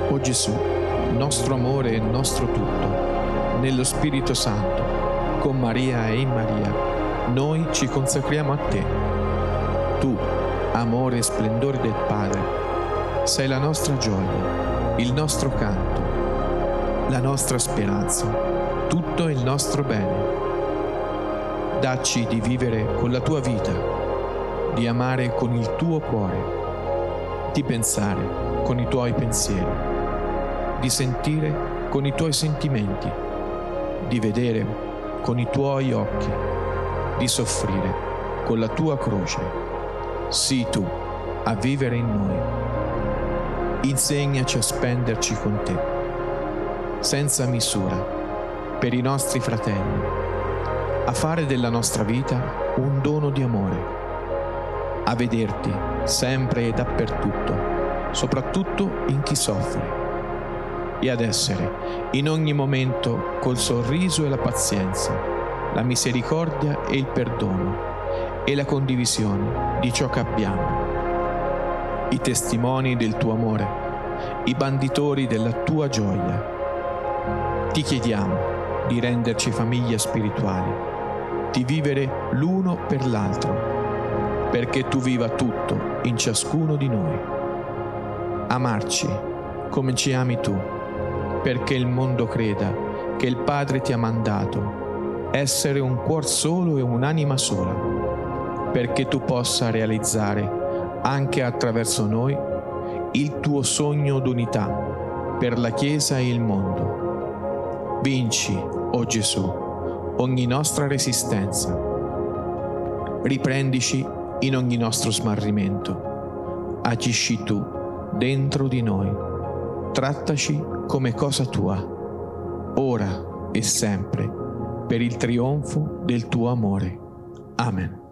O Gesù, nostro amore e nostro tutto, nello Spirito Santo, con Maria e in Maria, noi ci consacriamo a te. Tu, amore e splendore del Padre, sei la nostra gioia, il nostro canto, la nostra speranza, tutto il nostro bene. Dacci di vivere con la tua vita, di amare con il tuo cuore, di pensare con i tuoi pensieri, di sentire con i tuoi sentimenti, di vedere con i tuoi occhi, di soffrire con la tua croce. Sii tu a vivere in noi. Insegnaci a spenderci con te, senza misura, per i nostri fratelli, a fare della nostra vita un dono di amore, a vederti sempre e dappertutto, soprattutto in chi soffre, e ad essere in ogni momento col sorriso e la pazienza, la misericordia e il perdono e la condivisione di ciò che abbiamo. I testimoni del tuo amore, i banditori della tua gioia. Ti chiediamo di renderci famiglia spirituale, di vivere l'uno per l'altro, perché tu viva tutto in ciascuno di noi. Amarci come ci ami tu, perché il mondo creda che il Padre ti ha mandato, essere un cuor solo e un'anima sola, perché tu possa realizzare anche attraverso noi il tuo sogno d'unità per la Chiesa e il mondo. Vinci, o Gesù, ogni nostra resistenza. Riprendici in ogni nostro smarrimento. Agisci tu dentro di noi. Trattaci come cosa tua, ora e sempre, per il trionfo del tuo amore. Amen.